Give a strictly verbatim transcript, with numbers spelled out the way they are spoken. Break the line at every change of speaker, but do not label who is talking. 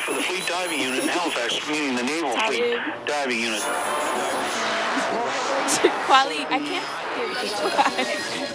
for the Fleet Diving Unit in Halifax, meaning the Naval
How
Fleet
you?
Diving Unit.
Quali, I can't hear you.